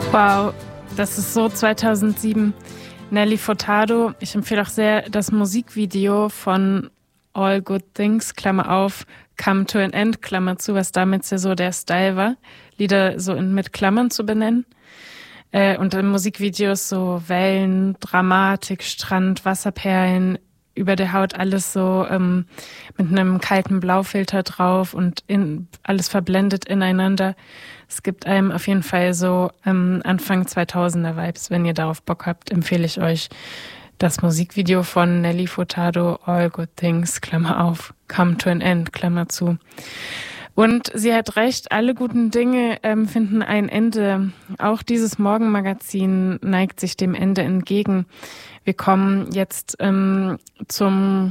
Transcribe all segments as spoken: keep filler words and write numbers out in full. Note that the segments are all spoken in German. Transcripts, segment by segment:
Wow, das ist so zweitausendsieben. Nelly Furtado. Ich empfehle auch sehr das Musikvideo von All Good Things, Klammer auf, Come to an End, Klammer zu, was damals ja so der Style war, Lieder so in, mit Klammern zu benennen. Äh, und im Musikvideo ist so Wellen, Dramatik, Strand, Wasserperlen, über der Haut alles so ähm, mit einem kalten Blaufilter drauf und in, alles verblendet ineinander. Es gibt einem auf jeden Fall so ähm, Anfang zweitausender Vibes. Wenn ihr darauf Bock habt, empfehle ich euch das Musikvideo von Nelly Furtado, All Good Things, Klammer auf, Come to an End, Klammer zu. Und sie hat recht, alle guten Dinge ähm, finden ein Ende. Auch dieses Morgenmagazin neigt sich dem Ende entgegen. Wir kommen jetzt ähm, zum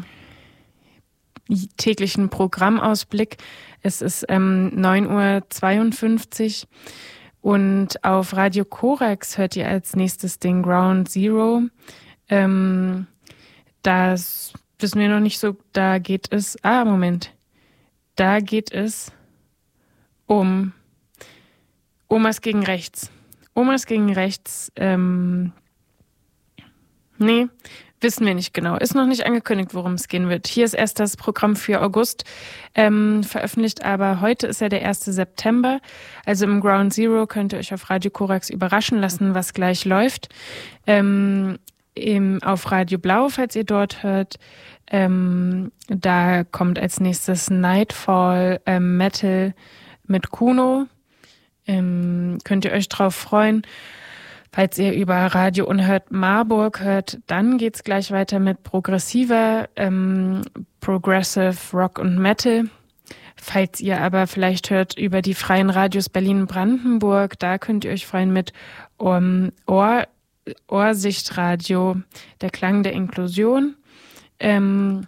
täglichen Programmausblick. Es ist ähm, neun Uhr zweiundfünfzig und auf Radio Korax hört ihr als nächstes den Ground Zero. Ähm, das wissen wir noch nicht so, da geht es, ah, Moment, da geht es um Omas gegen Rechts. Omas gegen Rechts, ähm, nee, wissen wir nicht genau. Ist noch nicht angekündigt, worum es gehen wird. Hier ist erst das Programm für August ähm, veröffentlicht, aber heute ist ja der erste September. Also im Ground Zero könnt ihr euch auf Radio Korax überraschen lassen, was gleich läuft. Ähm, im, auf Radio Blau, falls ihr dort hört, ähm, da kommt als nächstes Nightfall ähm, Metal mit Kuno. Ähm, könnt ihr euch drauf freuen. Falls ihr über Radio Unerhört Marburg hört, dann geht's gleich weiter mit progressiver, ähm, Progressive Rock und Metal. Falls ihr aber vielleicht hört über die freien Radios Berlin-Brandenburg, da könnt ihr euch freuen mit um, Ohr, Ohrsichtradio, der Klang der Inklusion. Ähm,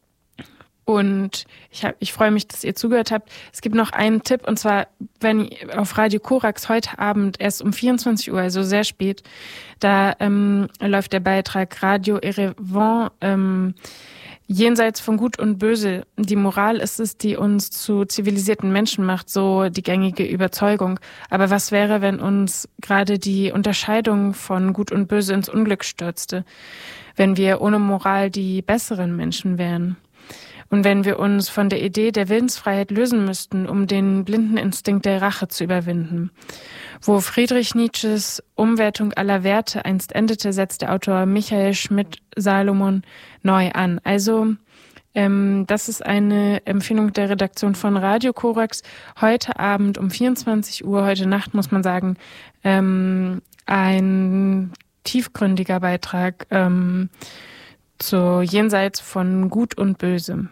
Und ich, hab, ich freue mich, dass ihr zugehört habt. Es gibt noch einen Tipp, und zwar, wenn ihr auf Radio Korax heute Abend erst um vierundzwanzig Uhr, also sehr spät, da ähm, läuft der Beitrag Radio Erevan, ähm, jenseits von Gut und Böse. Die Moral ist es, die uns zu zivilisierten Menschen macht, so die gängige Überzeugung. Aber was wäre, wenn uns gerade die Unterscheidung von Gut und Böse ins Unglück stürzte? Wenn wir ohne Moral die besseren Menschen wären? Und wenn wir uns von der Idee der Willensfreiheit lösen müssten, um den blinden Instinkt der Rache zu überwinden. Wo Friedrich Nietzsches Umwertung aller Werte einst endete, setzt der Autor Michael Schmidt-Salomon neu an. Also ähm, das ist eine Empfehlung der Redaktion von Radio Korax. Heute Abend um vierundzwanzig Uhr, heute Nacht muss man sagen, ähm, ein tiefgründiger Beitrag ähm, zu Jenseits von Gut und Böse.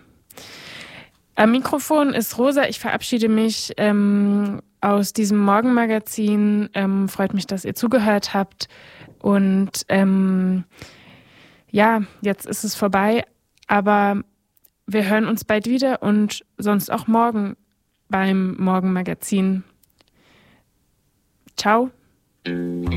Am Mikrofon ist Rosa. Ich verabschiede mich ähm, aus diesem Morgenmagazin. Ähm, freut mich, dass ihr zugehört habt. Und ähm, ja, jetzt ist es vorbei. Aber wir hören uns bald wieder und sonst auch morgen beim Morgenmagazin. Ciao.